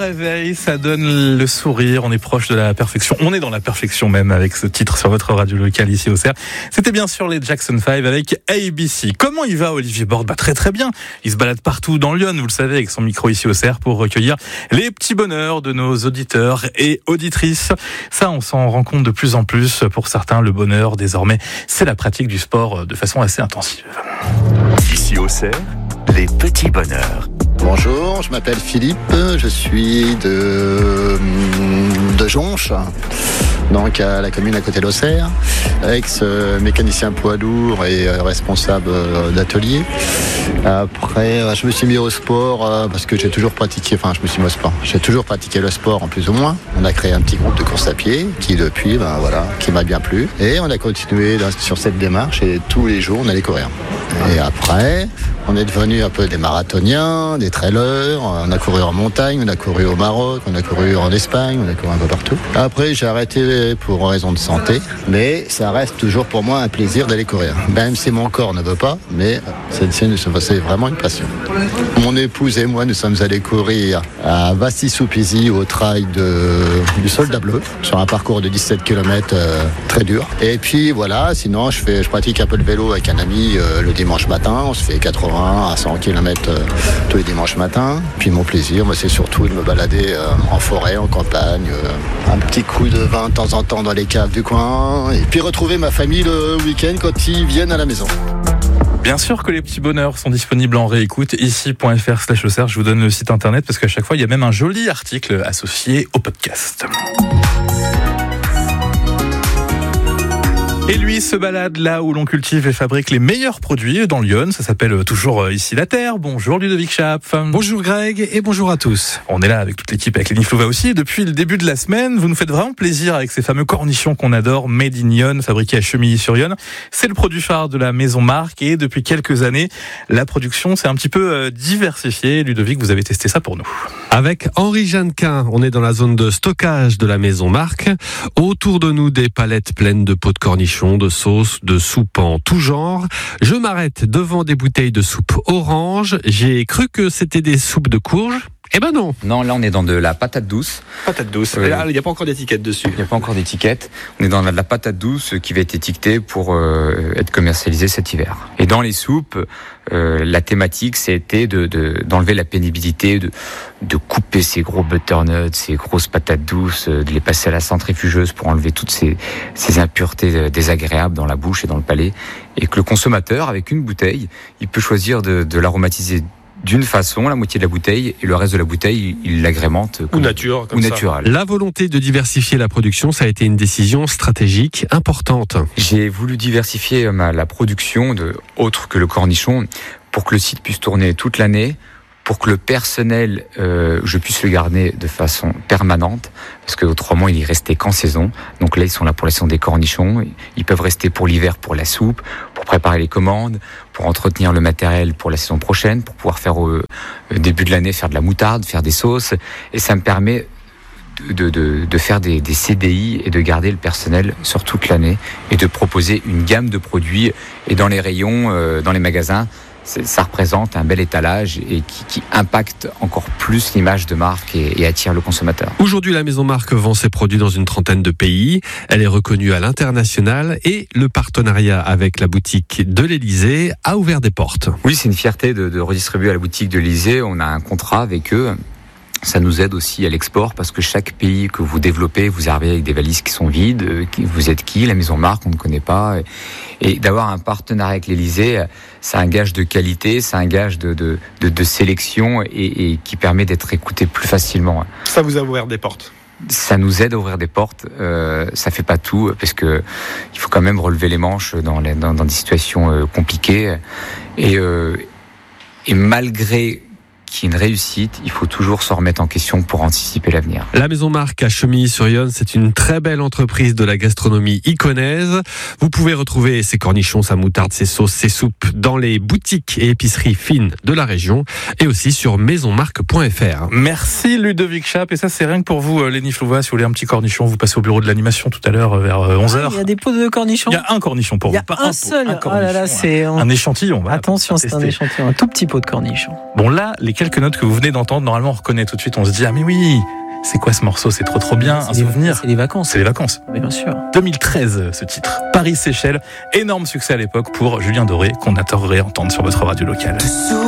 réveil, ça donne le sourire, on est proche de la perfection. On est dans la perfection même avec ce titre sur votre radio locale ici au Cerf. C'était bien sûr les Jackson 5 avec ABC. Comment il va Olivier Borde ? Très très bien. Il se balade partout dans Lyon, vous le savez, avec son micro ici au Cerf pour recueillir les petits bonheurs de nos auditeurs et auditrices. Ça, on s'en rend compte de plus en plus. Pour certains, le bonheur désormais, c'est la pratique du sport de façon assez intensive. Ici au Cerf, les petits bonheurs. Bonjour, je m'appelle Philippe, je suis de Jonche, donc à la commune à côté d'Auxerre, ex-mécanicien poids lourd et responsable d'atelier. Après, je me suis mis au sport parce que j'ai toujours pratiqué le sport en plus ou moins. On a créé un petit groupe de course à pied qui depuis, qui m'a bien plu. Et on a continué sur cette démarche et tous les jours on allait courir. Et après, on est devenu un peu des marathoniens, des trailers, on a couru en montagne, on a couru au Maroc, on a couru en Espagne, on a couru un peu partout. Après, j'ai arrêté pour raison de santé, mais ça reste toujours pour moi un plaisir d'aller courir. Même si mon corps ne veut pas, mais c'est vraiment une passion. Mon épouse et moi, nous sommes allés courir à Vassy-sous-Pizy au trail du Soldat Bleu, sur un parcours de 17 km très dur. Et puis voilà, sinon je pratique un peu le vélo avec un ami le dimanche matin, on se fait 80 à 100 km tous les dimanches matins. Puis mon plaisir, c'est surtout de me balader en forêt, en campagne, un petit coup de vin de temps en temps dans les caves du coin, et puis retrouver ma famille le week-end quand ils viennent à la maison. Bien sûr que les petits bonheurs sont disponibles en réécoute, ici.fr/Auxerre. Je vous donne le site internet parce qu'à chaque fois, il y a même un joli article associé au podcast. Et lui se balade là où l'on cultive et fabrique les meilleurs produits dans Lyon. Ça s'appelle toujours Ici la Terre. Bonjour Ludovic Schaap. Bonjour Greg et bonjour à tous. On est là avec toute l'équipe, avec Lénie Flouva aussi. Depuis le début de la semaine, vous nous faites vraiment plaisir avec ces fameux cornichons qu'on adore, Made in Lyon, fabriqués à Chemilly-sur-Yonne. C'est le produit phare de la maison Marc et depuis quelques années, la production s'est un petit peu diversifiée. Ludovic, vous avez testé ça pour nous. Avec Henri Jeannequin, on est dans la zone de stockage de la maison Marc. Autour de nous, des palettes pleines de pots de cornichons, de sauces, de soupes en tout genre. Je m'arrête devant des bouteilles de soupe orange. J'ai cru que c'était des soupes de courge. Eh ben non. Non, là on est dans de la patate douce. Patate douce. Et là, il n'y a pas encore d'étiquette dessus. Il n'y a pas encore d'étiquette. On est dans de la patate douce qui va être étiquetée pour être commercialisée cet hiver. Et dans les soupes, la thématique c'était d'enlever la pénibilité, de couper ces gros butternuts, ces grosses patates douces, de les passer à la centrifugeuse pour enlever toutes ces impuretés désagréables dans la bouche et dans le palais. Et que le consommateur, avec une bouteille, il peut choisir de l'aromatiser d'une façon, la moitié de la bouteille, et le reste de la bouteille, il l'agrémente ou naturel. La volonté de diversifier la production, ça a été une décision stratégique importante. J'ai voulu diversifier la production autre que le cornichon pour que le site puisse tourner toute l'année, pour que le personnel, je puisse le garder de façon permanente, parce que autrement il y restait qu'en saison. Donc là ils sont là pour la saison des cornichons, ils peuvent rester pour l'hiver pour la soupe, pour préparer les commandes, pour entretenir le matériel pour la saison prochaine, pour pouvoir faire au début de l'année faire de la moutarde, faire des sauces, et ça me permet de faire des CDI et de garder le personnel sur toute l'année et de proposer une gamme de produits. Et dans les rayons, dans les magasins, ça représente un bel étalage et qui impacte encore plus l'image de marque et attire le consommateur. Aujourd'hui, la maison Marc vend ses produits dans une trentaine de pays. Elle est reconnue à l'international et le partenariat avec la boutique de l'Élysée a ouvert des portes. Oui, c'est une fierté de redistribuer à la boutique de l'Élysée. On a un contrat avec eux. Ça nous aide aussi à l'export parce que chaque pays que vous développez, vous arrivez avec des valises qui sont vides. Vous êtes qui ? La maison Marc, on ne connaît pas. Et d'avoir un partenariat avec l'Élysée, c'est un gage de qualité, c'est un gage de sélection et qui permet d'être écouté plus facilement. Ça vous a ouvert des portes ? Ça nous aide à ouvrir des portes. Ça fait pas tout parce que il faut quand même relever les manches dans des situations compliquées. Et malgré qui est une réussite, il faut toujours se remettre en question pour anticiper l'avenir. La maison Marc à Chemilly-sur-Yonne, c'est une très belle entreprise de la gastronomie iconaise. Vous pouvez retrouver ses cornichons, sa moutarde, ses sauces, ses soupes dans les boutiques et épiceries fines de la région et aussi sur maisonmarc.fr. Merci Ludovic Schaap, et ça c'est rien que pour vous Lénie Flouva. Si vous voulez un petit cornichon, vous passez au bureau de l'animation tout à l'heure vers 11h. Il y a des pots de cornichons. Il y a un cornichon pour vous. Il y a un seul. Oh là là, c'est un échantillon. Attention, c'est un échantillon, un tout petit pot de cornichons. Bon là, les quelques notes que vous venez d'entendre, normalement on reconnaît tout de suite, on se dit ah mais oui, c'est quoi ce morceau, c'est trop bien, un souvenir. C'est les vacances. C'est les vacances. Oui, bien sûr. 2013 ce titre, Paris-Seychelles, énorme succès à l'époque pour Julien Doré qu'on adorerait entendre sur votre radio locale.